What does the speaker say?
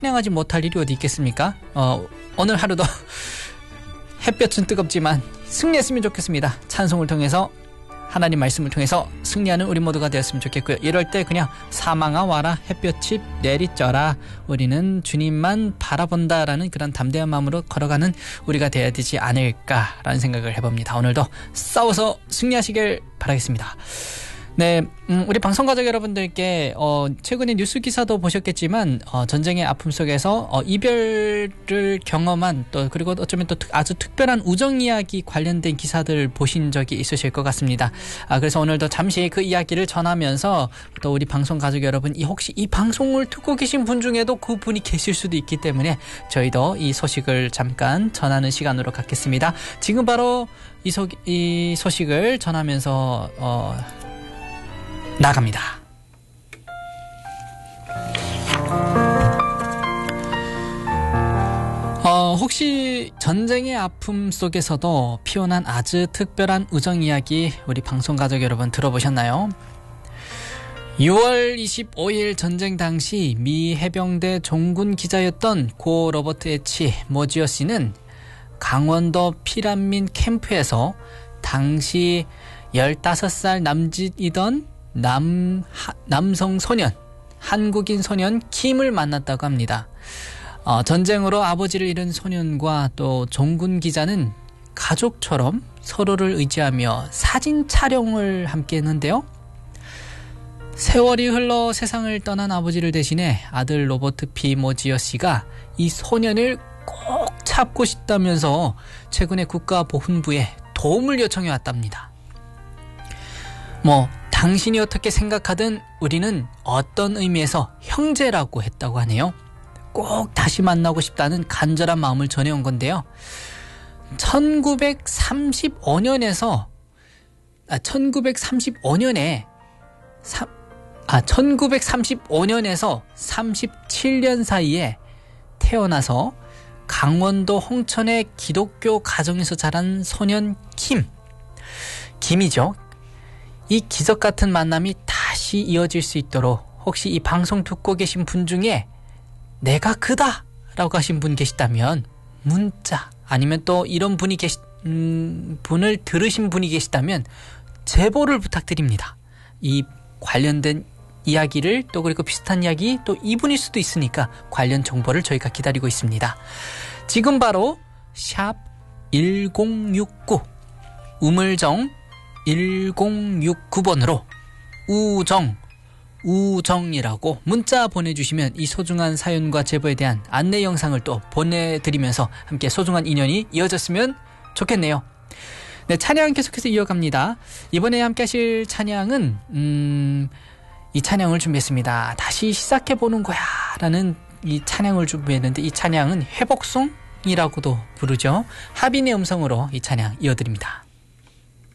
찬양하지 못할 일이 어디 있겠습니까? 오늘 하루도 햇볕은 뜨겁지만 승리했으면 좋겠습니다. 찬송을 통해서 하나님 말씀을 통해서 승리하는 우리 모두가 되었으면 좋겠고요. 이럴 때 그냥 사망아 와라 햇볕이 내리쬐라 우리는 주님만 바라본다라는 그런 담대한 마음으로 걸어가는 우리가 되어야 되지 않을까라는 생각을 해봅니다. 오늘도 싸워서 승리하시길 바라겠습니다. 네, 우리 방송가족 여러분들께 최근에 뉴스 기사도 보셨겠지만 전쟁의 아픔 속에서 이별을 경험한 또 그리고 어쩌면 또 아주 특별한 우정 이야기 관련된 기사들 보신 적이 있으실 것 같습니다. 그래서 오늘도 잠시 그 이야기를 전하면서 또 우리 방송가족 여러분 혹시 이 방송을 듣고 계신 분 중에도 그 분이 계실 수도 있기 때문에 저희도 이 소식을 잠깐 전하는 시간으로 갖겠습니다. 지금 바로 이 소식을 전하면서 나갑니다. 혹시 전쟁의 아픔 속에서도 피어난 아주 특별한 우정 이야기 우리 방송가족 여러분 들어보셨나요? 6월 25일 전쟁 당시 미 해병대 종군 기자였던 고 로버트 H. 모지어 씨는 강원도 피란민 캠프에서 당시 15살 남짓이던 남성 소년, 한국인 소년 킴을 만났다고 합니다. 전쟁으로 아버지를 잃은 소년과 또 종군 기자는 가족처럼 서로를 의지하며 사진 촬영을 함께 했는데요. 세월이 흘러 세상을 떠난 아버지를 대신해 아들 로버트 P. 모지어 씨가 이 소년을 꼭 찾고 싶다면서 최근에 국가보훈부에 도움을 요청해 왔답니다. 당신이 어떻게 생각하든 우리는 어떤 의미에서 형제라고 했다고 하네요. 꼭 다시 만나고 싶다는 간절한 마음을 전해온 건데요. 1935년에서 37년 사이에 태어나서 강원도 홍천의 기독교 가정에서 자란 소년 김이죠. 이 기적 같은 만남이 다시 이어질 수 있도록 혹시 이 방송 듣고 계신 분 중에 내가 그다 라고 하신 분 계시다면 문자 아니면 또 이런 분을 들으신 분이 계시다면 제보를 부탁드립니다. 이 관련된 이야기를 또 그리고 비슷한 이야기 또 이분일 수도 있으니까 관련 정보를 저희가 기다리고 있습니다. 지금 바로 샵 1069 우물정 1069번으로 우정이라고 문자 보내주시면 이 소중한 사연과 제보에 대한 안내 영상을 또 보내드리면서 함께 소중한 인연이 이어졌으면 좋겠네요. 네, 찬양 계속해서 이어갑니다. 이번에 함께 하실 찬양은 이 찬양을 준비했습니다. 다시 시작해보는 거야 라는 이 찬양을 준비했는데 이 찬양은 회복송이라고도 부르죠. 하빈의 음성으로 이 찬양 이어드립니다.